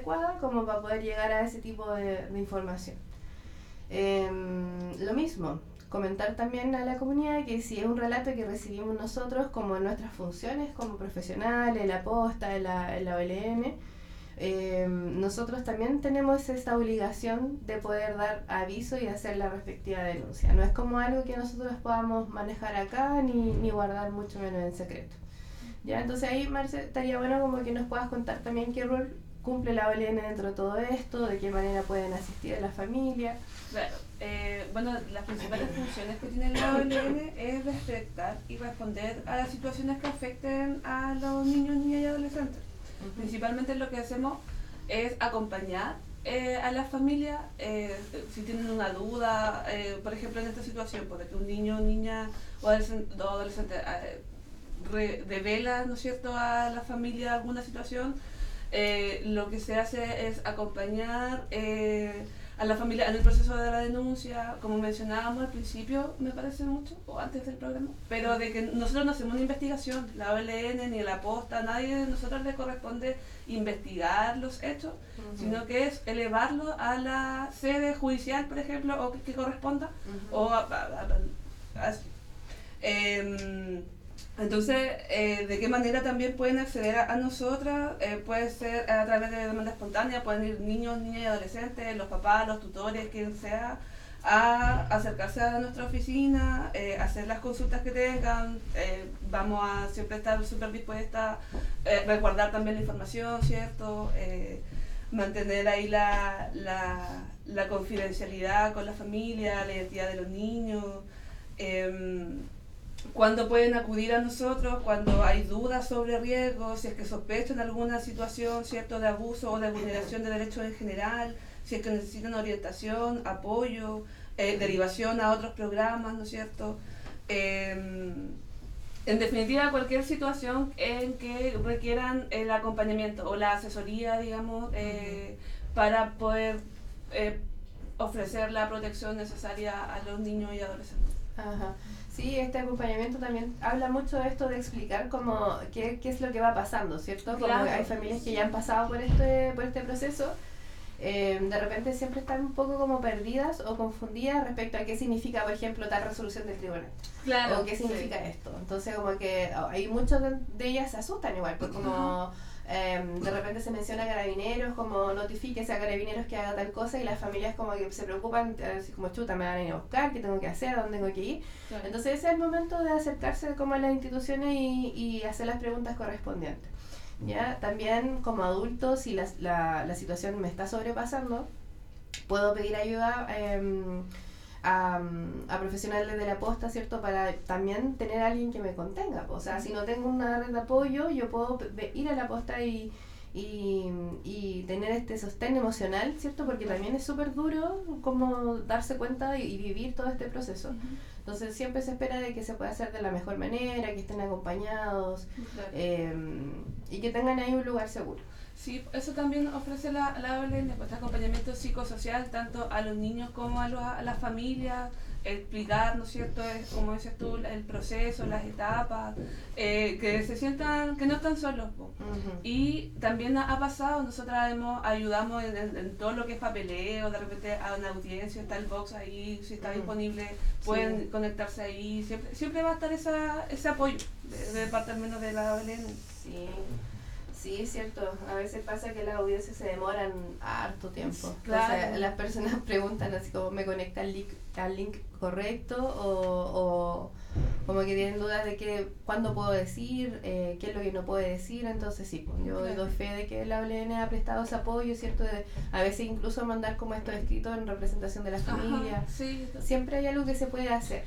adecuada como para poder llegar a ese tipo de información. Lo mismo, comentar también a la comunidad que si es un relato que recibimos nosotros como en nuestras funciones como profesionales, la posta, la OLN, nosotros también tenemos esta obligación de poder dar aviso y hacer la respectiva denuncia. No es como algo que nosotros podamos manejar acá ni guardar mucho menos en secreto. ¿Ya? Entonces ahí, Marce, estaría bueno como que nos puedas contar también qué rol cumple la OLN dentro de todo esto, de qué manera pueden asistir a la familia. Claro, bueno, las principales funciones que tiene la OLN es detectar y responder a las situaciones que afecten a los niños, niñas y adolescentes. Principalmente lo que hacemos es acompañar a la familia si tienen una duda, por ejemplo en esta situación, porque un niño, niña o adolescente revela, ¿no es cierto?, a la familia alguna situación, lo que se hace es acompañar a la familia en el proceso de la denuncia, como mencionábamos al principio, me parece mucho, o antes del programa, pero de que nosotros no hacemos una investigación, la OLN ni la posta, nadie de nosotros le corresponde investigar los hechos, sino que es elevarlo a la sede judicial, por ejemplo, o que corresponda, o entonces, ¿de qué manera también pueden acceder a nosotras? Puede ser a través de demanda espontánea, pueden ir niños, niñas y adolescentes, los papás, los tutores, quien sea, a acercarse a nuestra oficina, hacer las consultas que tengan. Vamos a siempre estar súper dispuestas, resguardar también la información, ¿cierto? Mantener ahí la confidencialidad con la familia, la identidad de los niños. Cuando pueden acudir a nosotros, cuando hay dudas sobre riesgos, si es que sospechan alguna situación, ¿cierto?, de abuso o de vulneración de derechos en general, si es que necesitan orientación, apoyo, derivación a otros programas, ¿no es cierto? En definitiva, cualquier situación en que requieran el acompañamiento o la asesoría, digamos, para poder ofrecer la protección necesaria a los niños y adolescentes. Ajá. Sí, este acompañamiento también habla mucho de esto de explicar cómo qué es lo que va pasando, ¿cierto? Como claro, hay familias que ya han pasado por este proceso, de repente siempre están un poco como perdidas o confundidas respecto a qué significa, por ejemplo, tal resolución del tribunal. Claro, o qué significa esto. Entonces como que hay muchos de ellas se asustan igual, pues como de repente se menciona carabineros, como notifíquese a carabineros que haga tal cosa, y las familias como que se preocupan, así como chuta, me van a ir a buscar, qué tengo que hacer, dónde tengo que ir. Claro. Entonces ese es el momento de acercarse como a las instituciones y hacer las preguntas correspondientes. ¿Ya? También como adulto, si la situación me está sobrepasando, puedo pedir ayuda a profesionales de la posta, ¿cierto? Para también tener a alguien que me contenga. O sea, si no tengo una red de apoyo, yo puedo ir a la posta y tener este sostén emocional, ¿cierto? Porque también es súper duro como darse cuenta y vivir todo este proceso. Entonces siempre se espera de que se pueda hacer de la mejor manera, que estén acompañados, y que tengan ahí un lugar seguro. Sí, eso también ofrece la OLN, pues, acompañamiento psicosocial tanto a los niños como a las familias, explicar, ¿no es cierto?, como dices tú, el proceso, las etapas, que se sientan, que no están solos. Y también ha pasado, nosotras ayudamos en todo lo que es papeleo, de repente a una audiencia, está el box ahí, si está disponible, pueden conectarse ahí, siempre va a estar ese apoyo de parte al menos de la OLN. Sí, es cierto. A veces pasa que las audiencias se demoran harto tiempo. Claro. Entonces las personas preguntan así como, ¿me conecta al link correcto? O como que tienen dudas de cuándo puedo decir, qué es lo que no puede decir. Entonces sí, pues, yo doy fe de que la OLN ha prestado ese apoyo, ¿cierto? A veces incluso mandar como estos escritos en representación de la familia. Ajá, sí. Siempre hay algo que se puede hacer.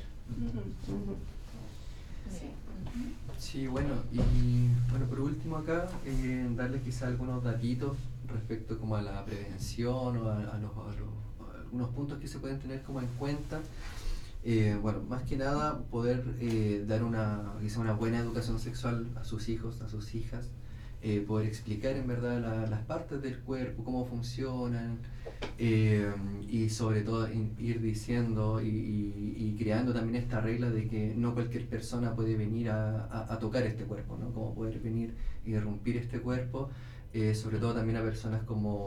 Sí, bueno, y bueno, por último acá, darles quizá algunos datitos respecto como a la prevención o a algunos puntos que se pueden tener como en cuenta. Bueno, más que nada poder dar quizá una buena educación sexual a sus hijos, a sus hijas, poder explicar en verdad las partes del cuerpo, cómo funcionan, y sobre todo ir diciendo y creando también esta regla de que no cualquier persona puede venir a tocar este cuerpo, ¿no? Como poder venir y irrumpir este cuerpo, sobre todo también a personas como